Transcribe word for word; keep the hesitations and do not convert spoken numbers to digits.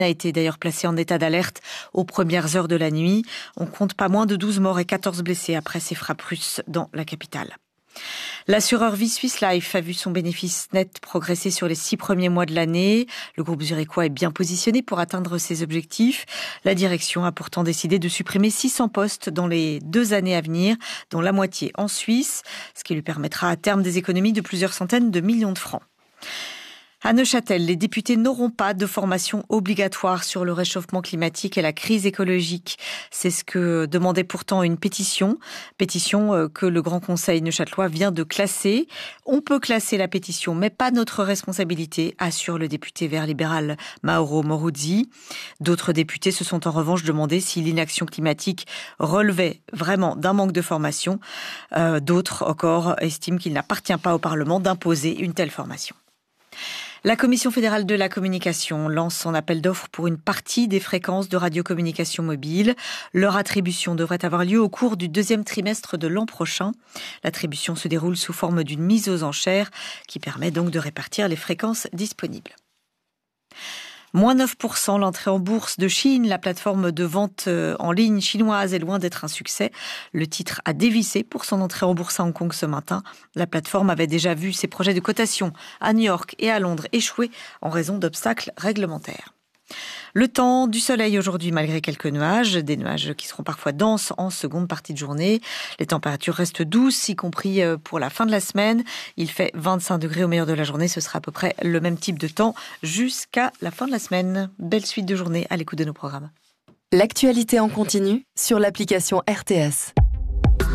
a été d'ailleurs placé en état d'alerte aux premières heures de la nuit. On compte pas moins de douze morts et quatorze blessés après ces frappes russes dans la capitale. L'assureur Vie Swiss Life a vu son bénéfice net progresser sur les six premiers mois de l'année. Le groupe zurichois est bien positionné pour atteindre ses objectifs. La direction a pourtant décidé de supprimer six cents postes dans les deux années à venir, dont la moitié en Suisse, ce qui lui permettra à terme des économies de plusieurs centaines de millions de francs. À Neuchâtel, les députés n'auront pas de formation obligatoire sur le réchauffement climatique et la crise écologique. C'est ce que demandait pourtant une pétition, pétition que le Grand Conseil neuchâtelois vient de classer. On peut classer la pétition, mais pas notre responsabilité, assure le député vert libéral Mauro Moruzzi. D'autres députés se sont en revanche demandé si l'inaction climatique relevait vraiment d'un manque de formation. Euh, d'autres encore estiment qu'il n'appartient pas au Parlement d'imposer une telle formation. La Commission fédérale de la communication lance son appel d'offres pour une partie des fréquences de radiocommunication mobile. Leur attribution devrait avoir lieu au cours du deuxième trimestre de l'an prochain. L'attribution se déroule sous forme d'une mise aux enchères qui permet donc de répartir les fréquences disponibles. Moins neuf pour cent l'entrée en bourse de Chine. La plateforme de vente en ligne chinoise est loin d'être un succès. Le titre a dévissé pour son entrée en bourse à Hong Kong ce matin. La plateforme avait déjà vu ses projets de cotation à New York et à Londres échouer en raison d'obstacles réglementaires. Le temps, du soleil aujourd'hui malgré quelques nuages, des nuages qui seront parfois denses en seconde partie de journée. Les températures restent douces, y compris pour la fin de la semaine. Il fait vingt-cinq degrés au meilleur de la journée, ce sera à peu près le même type de temps jusqu'à la fin de la semaine. Belle suite de journée à l'écoute de nos programmes. L'actualité en continu sur l'application R T S.